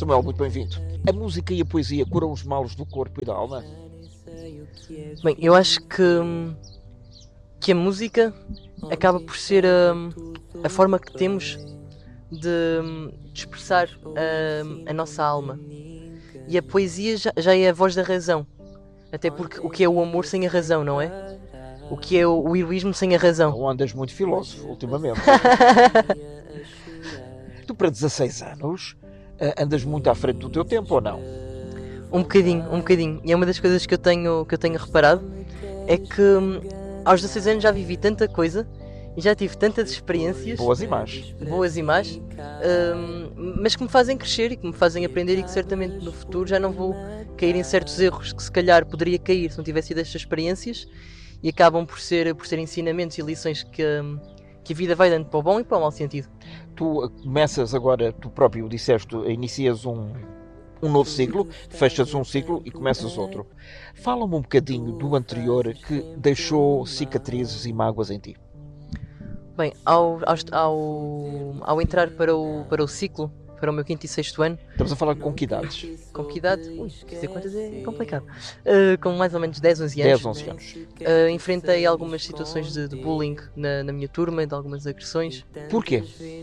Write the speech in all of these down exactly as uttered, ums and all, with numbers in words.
Samuel, muito bem-vindo. A música e a poesia curam os males do corpo e da alma? Bem, eu acho que, que a música acaba por ser a, a forma que temos de, de expressar a, a nossa alma. E a poesia já, já é a voz da razão. Até porque o que é o amor sem a razão, não é? O que é o, o heroísmo sem a razão. Não andas muito filósofo ultimamente. Tu, para dezasseis anos, andas muito à frente do teu tempo, ou não? Um bocadinho, um bocadinho. E é uma das coisas que eu tenho, que eu tenho reparado, é que hum, aos dezasseis anos já vivi tanta coisa e já tive tantas experiências, Boas e más. boas e más, hum, mas que me fazem crescer e que me fazem aprender, e que certamente no futuro já não vou cair em certos erros que se calhar poderia cair se não tivesse tido estas experiências, e acabam por ser, por ser ensinamentos e lições que, hum, que a vida vai dando para o bom e para o mau sentido. Tu começas agora, tu próprio disseste, inicias um, um novo ciclo, fechas um ciclo e começas outro. Fala-me um bocadinho do anterior que deixou cicatrizes e mágoas em ti. Bem, ao, ao, ao, ao entrar para o, para o ciclo, para o meu quinto e sexto ano... Estamos a falar com que idades? Com que idade? Ui, dizer quantas é complicado. Uh, com mais ou menos dez, onze anos. dez, onze anos. Uh, enfrentei algumas situações de, de bullying na, na minha turma, de algumas agressões. Porquê?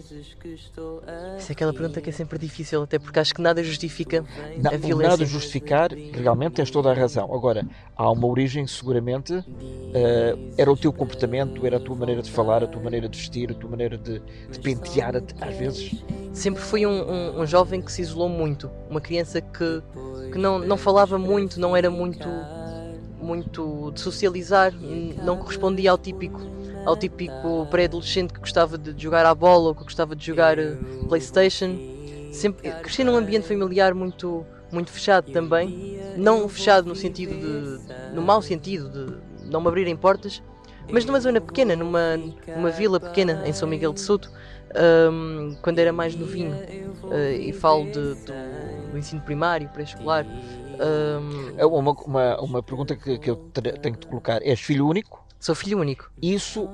Isso é aquela pergunta que é sempre difícil, até porque acho que nada justifica Não, a violência. Nada justificar, realmente tens toda a razão. Agora, há uma origem, seguramente, uh, era o teu comportamento, era a tua maneira de falar, a tua maneira de vestir, a tua maneira de, de pentear, às vezes. Sempre fui um, um, um jovem que se isolou muito, uma criança que, que não, não falava muito, não era muito, muito de socializar, não correspondia ao típico, ao típico pré-adolescente que gostava de jogar à bola ou que gostava de jogar uh, Playstation. Sempre, cresci num ambiente familiar muito, muito fechado também, não fechado no sentido de, no mau sentido de não me abrirem portas, mas numa zona pequena, numa, numa vila pequena em São Miguel de Souto. Um, quando era mais novinho, uh, e falo de, do, do ensino primário, pré-escolar. Um... Uma, uma, uma pergunta que, que eu tenho que te colocar: és filho único? Sou filho único. Isso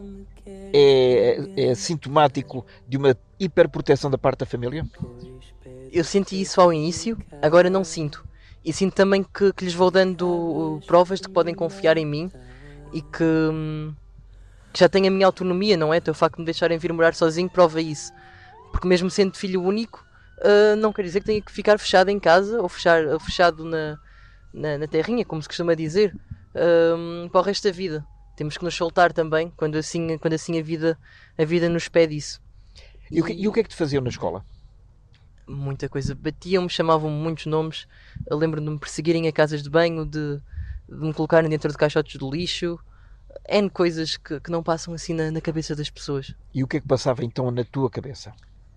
é, é sintomático de uma hiperproteção da parte da família? Eu senti isso ao início, agora não sinto. E sinto também que, que lhes vou dando uh, provas de que podem confiar em mim e que. Um, que já tenho a minha autonomia, não é? Então o facto de me deixarem vir morar sozinho prova isso. Porque mesmo sendo filho único, uh, não quer dizer que tenha que ficar fechado em casa ou, fechar, ou fechado na, na, na terrinha, como se costuma dizer, uh, para o resto da vida. Temos que nos soltar também, quando assim, quando assim a, vida, a vida nos pede isso. E, e, o que, e o que é que te faziam na escola? Muita coisa. Batiam-me, chamavam-me muitos nomes. Eu lembro-me de me perseguirem a casas de banho, de, de me colocarem dentro de caixotes de lixo. N coisas que, que não passam assim na, na cabeça das pessoas. E o que é que passava então na tua cabeça?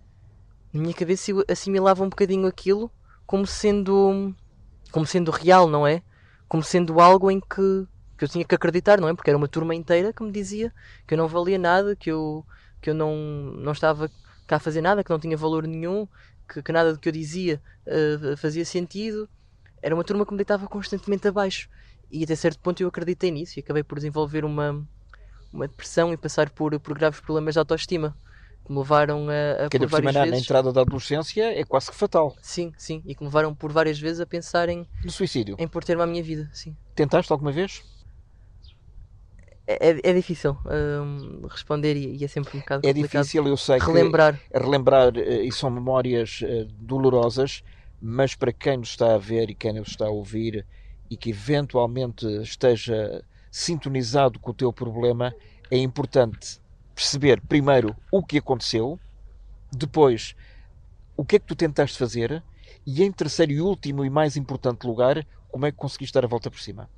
Na minha cabeça eu assimilava um bocadinho aquilo como sendo como sendo real, não é? Como sendo algo em que, que eu tinha que acreditar, não é? Porque era uma turma inteira que me dizia que eu não valia nada, que eu, que eu não, não estava cá a fazer nada, que não tinha valor nenhum, que, que nada do que eu dizia uh, fazia sentido. Era uma turma que me deitava constantemente abaixo. E até certo ponto eu acreditei nisso e acabei por desenvolver uma, uma depressão e passar por, por graves problemas de autoestima que me levaram a, a que por várias na, vezes... na entrada da adolescência é quase que fatal. Sim, sim, e que me levaram por várias vezes a pensar em... No suicídio? Em pôr termo à minha vida, sim. Tentaste alguma vez? É, é, é difícil um, responder e, e é sempre um bocado é complicado. É difícil, eu sei relembrar. que relembrar e são memórias uh, dolorosas, mas para quem nos está a ver e quem nos está a ouvir e que eventualmente esteja sintonizado com o teu problema, é importante perceber primeiro o que aconteceu, depois o que é que tu tentaste fazer e em terceiro e último e mais importante lugar, como é que conseguiste dar a volta por cima?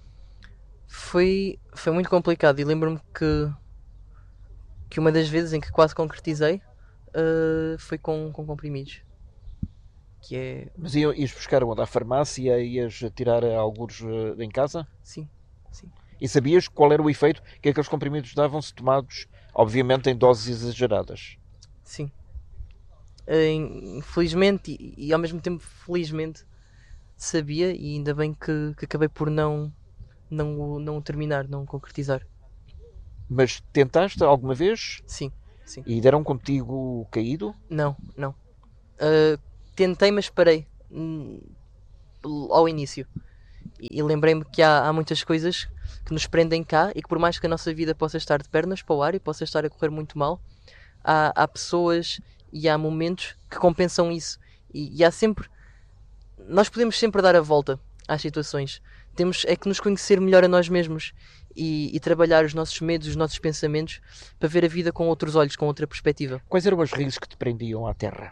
Foi, foi muito complicado e lembro-me que, que uma das vezes em que quase concretizei uh, foi com, com comprimidos. Que é... Mas ias buscar onde? À farmácia? Ias tirar algures em casa? Sim, sim. E sabias qual era o efeito que aqueles comprimidos davam se tomados, obviamente, em doses exageradas? Sim. Infelizmente e, e ao mesmo tempo felizmente sabia, e ainda bem que, que acabei por não, não, não terminar, não concretizar. Mas tentaste alguma vez? Sim, sim. E deram contigo caído? Não, não. Uh, tentei, mas parei hum, ao início. E, e lembrei-me que há, há muitas coisas que nos prendem cá e que, por mais que a nossa vida possa estar de pernas para o ar e possa estar a correr muito mal, há, há pessoas e há momentos que compensam isso. E, e há sempre... Nós podemos sempre dar a volta às situações. Temos é que nos conhecer melhor a nós mesmos e, e trabalhar os nossos medos, os nossos pensamentos, para ver a vida com outros olhos, com outra perspectiva. Quais eram as raízes que te prendiam à terra?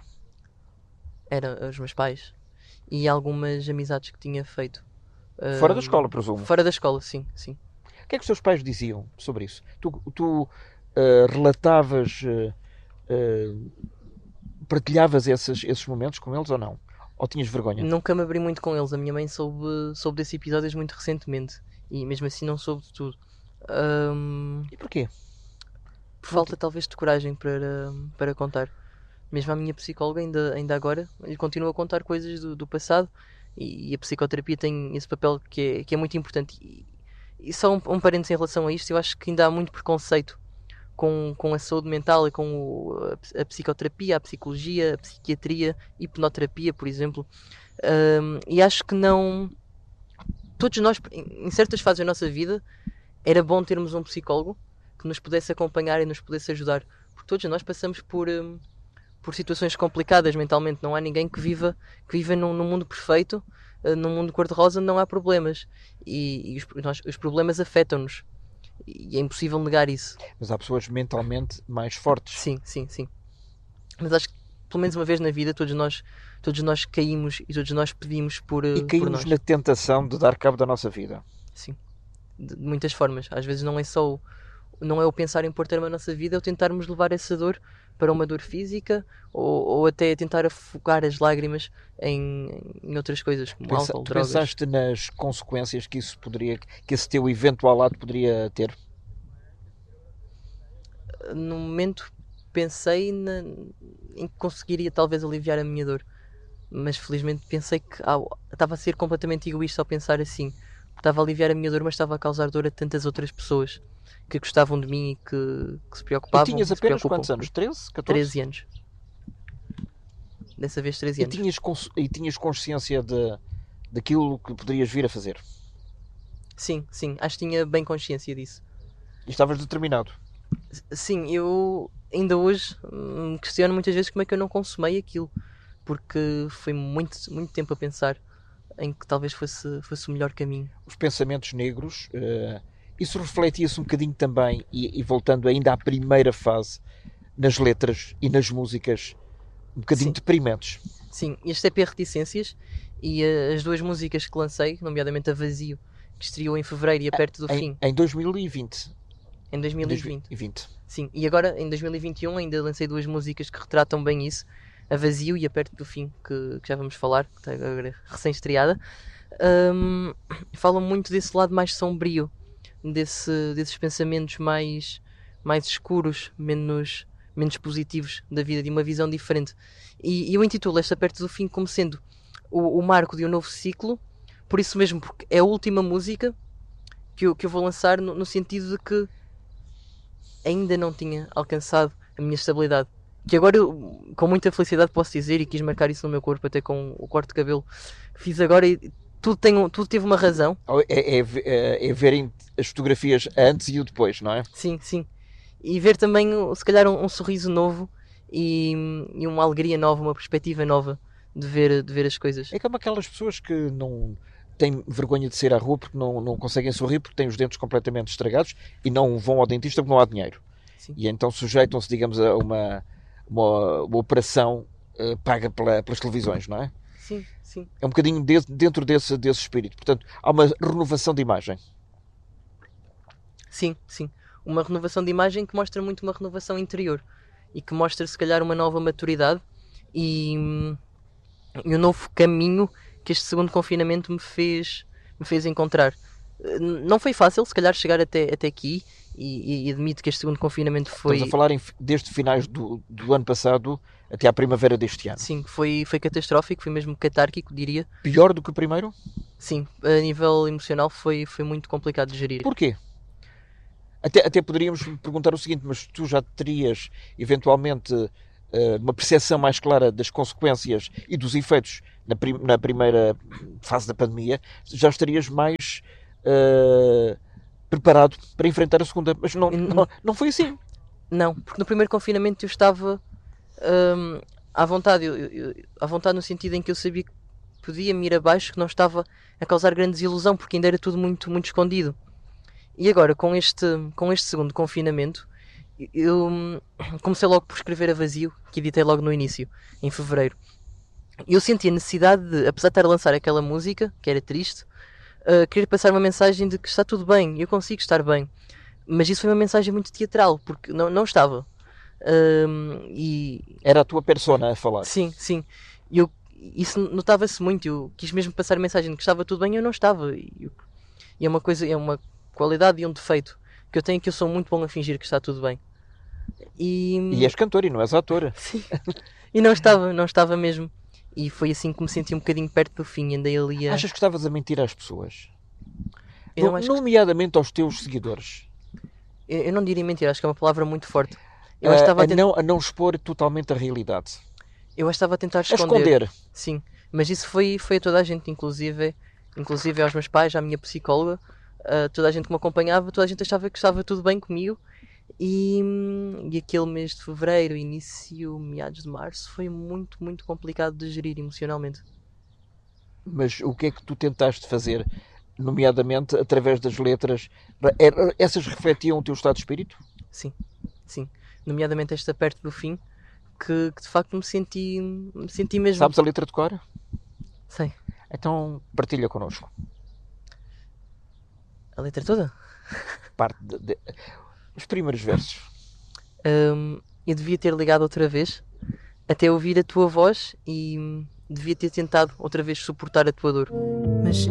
Eram os meus pais e algumas amizades que tinha feito. Fora Um, da escola, presumo. Fora da escola, sim, sim. O que é que os teus pais diziam sobre isso? Tu, tu uh, relatavas, uh, uh, partilhavas esses, esses momentos com eles ou não? Ou tinhas vergonha? Nunca me abri muito com eles. A minha mãe soube, soube desses episódios muito recentemente e mesmo assim não soube de tudo. Um, E porquê? por falta talvez de coragem para, para contar. Mesmo a minha psicóloga ainda, ainda agora lhe continua a contar coisas do, do passado e, e a psicoterapia tem esse papel que é, que é muito importante. E, e só um, um parênteses em relação a isto, eu acho que ainda há muito preconceito com, com a saúde mental e com o, a, a psicoterapia, a psicologia, a psiquiatria, hipnoterapia, por exemplo. Um, e acho que não... Todos nós, em certas fases da nossa vida, era bom termos um psicólogo que nos pudesse acompanhar e nos pudesse ajudar. Porque todos nós passamos por... Um, por situações complicadas mentalmente. Não há ninguém que viva, que viva num, num mundo perfeito, uh, num mundo cor-de-rosa não há problemas. E, e os, nós, os problemas afetam-nos. E é impossível negar isso. Mas há pessoas mentalmente mais fortes. Sim, sim, sim. Mas acho que pelo menos uma vez na vida todos nós, todos nós caímos e todos nós pedimos por, uh, E por caímos nós. na tentação de dar cabo da nossa vida. Sim. De, de muitas formas. Às vezes não é só o, não é o pensar em pôr termo à nossa vida, é o tentarmos levar essa dor para uma dor física ou, ou até tentar afogar as lágrimas em, em outras coisas, como Pensa, álcool, tu drogas. pensaste nas consequências que isso poderia, que esse teu eventual ato poderia ter? No momento pensei na, em que conseguiria talvez aliviar a minha dor, mas felizmente pensei que ah, estava a ser completamente egoísta ao pensar assim. Estava a aliviar a minha dor, mas estava a causar dor a tantas outras pessoas que gostavam de mim e que, que se preocupavam. E tinhas se apenas preocupam. quantos anos? treze? catorze? treze anos. Dessa vez treze E anos. tinhas, e tinhas consciência de, daquilo que poderias vir a fazer? Sim, sim. Acho que tinha bem consciência disso. E estavas determinado? Sim, eu ainda hoje me questiono muitas vezes como é que eu não consumei aquilo. Porque foi muito, muito tempo a pensar em que talvez fosse, fosse o melhor caminho. Os pensamentos negros... Uh... Isso refletia-se um bocadinho também, e, e voltando ainda à primeira fase, nas letras e nas músicas, um bocadinho Sim. deprimentes. Sim, este é P Reticências e uh, as duas músicas que lancei, nomeadamente a Vazio, que estreou em fevereiro e a Perto do em, Fim. Em dois mil e vinte. Em dois mil e vinte. dois mil e vinte. Sim, e agora em dois mil e vinte e um ainda lancei duas músicas que retratam bem isso, a Vazio e a Perto do Fim, que, que já vamos falar, que está agora recém-estreada. Um, falam muito desse lado mais sombrio, Desse, desses pensamentos mais, mais escuros, menos, menos positivos da vida, de uma visão diferente. E, e eu intitulo esta Perto do Fim como sendo o, o marco de um novo ciclo, por isso mesmo, porque é a última música que eu, que eu vou lançar no, no sentido de que ainda não tinha alcançado a minha estabilidade. Que agora eu, com muita felicidade posso dizer, e quis marcar isso no meu corpo, até com o corte de cabelo que fiz agora, e tudo, tem, tudo teve uma razão. É, é, é, é verem as fotografias antes e o depois, não é? Sim, sim. E ver também, se calhar, um, um sorriso novo e, e uma alegria nova, uma perspectiva nova de ver, de ver as coisas. É como aquelas pessoas que não têm vergonha de sair à rua porque não, não conseguem sorrir porque têm os dentes completamente estragados e não vão ao dentista porque não há dinheiro. Sim. E então sujeitam-se, digamos, a uma, uma, uma operação uh, paga pela, pelas televisões, não é? Sim, sim. É um bocadinho de, dentro desse, desse espírito. Portanto, há uma renovação de imagem. Sim, sim. Uma renovação de imagem que mostra muito uma renovação interior e que mostra, se calhar, uma nova maturidade e, e um novo caminho que este segundo confinamento me fez, me fez encontrar. Não foi fácil, se calhar, chegar até, até aqui e, e admito que este segundo confinamento foi... Estamos a falar em, desde finais do, do ano passado até à primavera deste ano. Sim, foi, foi catastrófico, foi mesmo catárquico, diria. Pior do que o primeiro? Sim, a nível emocional foi, foi muito complicado de gerir. Porquê? Até, até poderíamos perguntar o seguinte, mas tu já terias eventualmente uh, uma percepção mais clara das consequências e dos efeitos na, prim na primeira fase da pandemia, já estarias mais uh, preparado para enfrentar a segunda. Mas não, não, não foi assim. Não, porque no primeiro confinamento eu estava hum, à vontade, eu, eu, à vontade no sentido em que eu sabia que podia me ir abaixo, que não estava a causar grande desilusão, porque ainda era tudo muito, muito escondido. E agora, com este, com este segundo confinamento, eu hum, comecei logo por escrever a vazio, que editei logo no início, em fevereiro. E eu senti a necessidade de, apesar de estar a lançar aquela música, que era triste, uh, querer passar uma mensagem de que está tudo bem, eu consigo estar bem. Mas isso foi uma mensagem muito teatral, porque não, não estava. Um, e... Era a tua persona a falar. Sim, sim. E eu, isso notava-se muito. Eu quis mesmo passar a mensagem de que estava tudo bem e eu não estava. E, eu, e é uma coisa, é uma qualidade e um defeito que eu tenho, que eu sou muito bom a fingir que está tudo bem. E, e és cantor e não és atora. Sim. E não estava, não estava mesmo. E foi assim que me senti um bocadinho perto do fim. Andei ali a... Achas que estavas a mentir às pessoas? Eu no, nomeadamente que... aos teus seguidores? Eu, eu não diria mentira, acho que é uma palavra muito forte. Eu uh, estava a, a, tent... não, a não expor totalmente a realidade. Eu estava a tentar esconder. A esconder. Sim, mas isso foi, foi a toda a gente, inclusive, inclusive aos meus pais, à minha psicóloga, uh, toda a gente que me acompanhava, toda a gente achava que estava tudo bem comigo. E, e aquele mês de fevereiro, início, meados de março, foi muito, muito complicado de gerir emocionalmente. Mas o que é que tu tentaste fazer, nomeadamente através das letras? Essas refletiam o teu estado de espírito? Sim, sim. Nomeadamente esta perto do fim, que, que de facto me senti, me senti mesmo... Sabes a letra de cor? Sei. Então partilha connosco. A letra toda? Parte de, de, os primeiros versos. Um, eu devia ter ligado outra vez até ouvir a tua voz e devia ter tentado outra vez suportar a tua dor. Mas